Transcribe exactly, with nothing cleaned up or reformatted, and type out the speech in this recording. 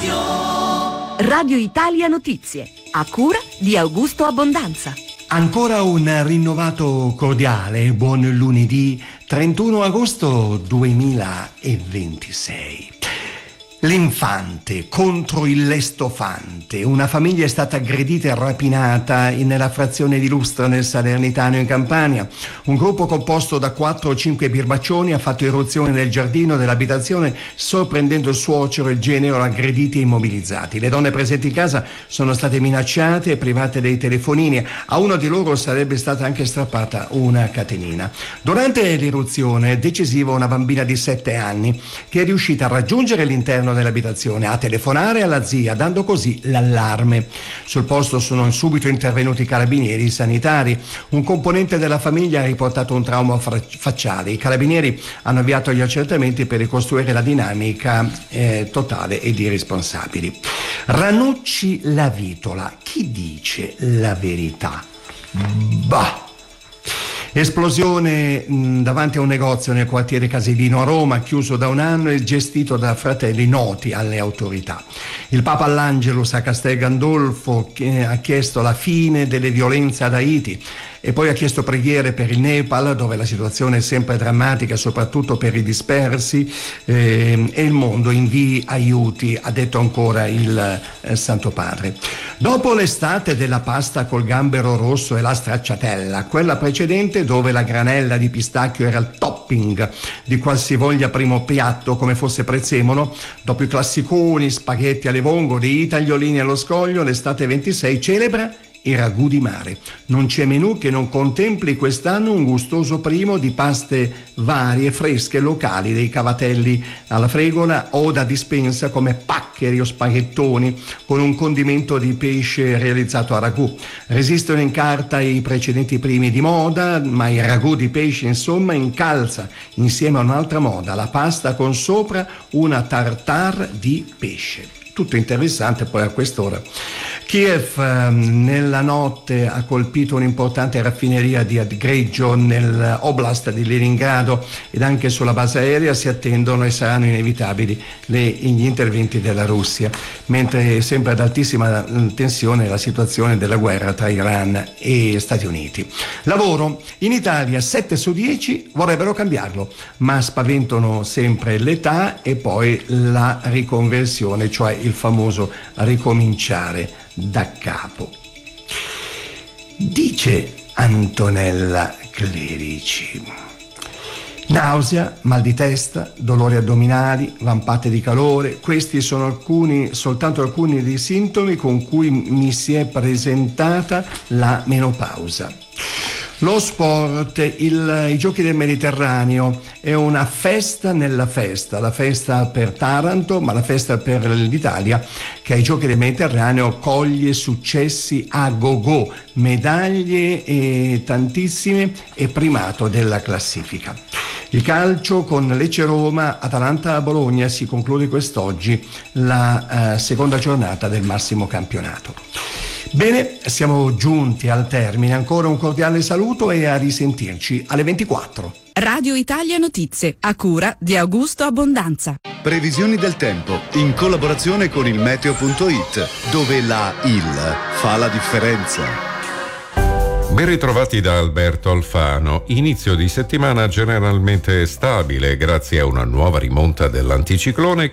Radio. Radio Italia Notizie, a cura di Augusto Abbondanza. Ancora un rinnovato cordiale buon lunedì trentuno agosto duemilaventisei. L'infante contro il lestofante. Una famiglia è stata aggredita e rapinata nella frazione di Lustra nel Salernitano in Campania. Un gruppo composto da quattro o cinque birbaccioni ha fatto irruzione nel giardino dell'abitazione, sorprendendo il suocero e il genero aggrediti e immobilizzati. Le donne presenti in casa sono state minacciate e private dei telefonini. A uno di loro sarebbe stata anche strappata una catenina. Durante l'irruzione decisiva una bambina di sette anni che è riuscita a raggiungere l'interno dell'abitazione, a telefonare alla zia, dando così l'allarme. Sul posto sono subito intervenuti i carabinieri sanitari. Un componente della famiglia ha riportato un trauma facciale. I carabinieri hanno avviato gli accertamenti per ricostruire la dinamica eh, totale e di responsabili. Ranucci la vitola. Chi dice la verità? Bah! Esplosione mh, davanti a un negozio nel quartiere Casilino a Roma, chiuso da un anno e gestito da fratelli noti alle autorità. Il Papa all'Angelus a Castel Gandolfo che ha chiesto la fine delle violenze ad Haiti e poi ha chiesto preghiere per il Nepal, dove la situazione è sempre drammatica, soprattutto per i dispersi, eh, e il mondo invii aiuti, ha detto ancora il eh, Santo Padre. Dopo l'estate della pasta col gambero rosso e la stracciatella, quella precedente dove la granella di pistacchio era il topping di qualsivoglia primo piatto come fosse prezzemolo, dopo i classiconi, spaghetti alle vongole, i tagliolini allo scoglio, l'estate ventisei celebra il ragù di mare. Non c'è menù che non contempli quest'anno un gustoso primo di paste varie, fresche, locali, dei cavatelli alla fregola o da dispensa come paccheri o spaghettoni con un condimento di pesce realizzato a ragù. Resistono in carta i precedenti primi di moda, ma il ragù di pesce insomma incalza insieme a un'altra moda, la pasta con sopra una tartare di pesce. Tutto interessante. Poi a quest'ora Kiev nella notte ha colpito un'importante raffineria di greggio nell'oblast di Leningrado ed anche sulla base aerea si attendono e saranno inevitabili le, gli interventi della Russia, mentre sempre ad altissima tensione la situazione della guerra tra Iran e Stati Uniti. Lavoro. In Italia sette su dieci vorrebbero cambiarlo, ma spaventano sempre l'età e poi la riconversione, cioè il famoso ricominciare da capo. Dice Antonella Clerici: nausea, mal di testa, dolori addominali, vampate di calore, questi sono alcuni, soltanto alcuni dei sintomi con cui mi si è presentata la menopausa. Lo sport, il, i Giochi del Mediterraneo è una festa nella festa, la festa per Taranto, ma la festa per l'Italia che ai Giochi del Mediterraneo coglie successi a go-go, medaglie e tantissime e primato della classifica. Il calcio con Lecce-Roma, Atalanta-Bologna si conclude quest'oggi la uh, seconda giornata del massimo campionato. Bene, siamo giunti al termine, ancora un cordiale saluto e a risentirci alle ventiquattro. Radio Italia Notizie, a cura di Augusto Abbondanza. Previsioni del tempo, in collaborazione con il meteo punto it, dove la I L fa la differenza. Ben ritrovati da Alberto Alfano. Inizio di settimana generalmente stabile grazie a una nuova rimonta dell'anticiclone che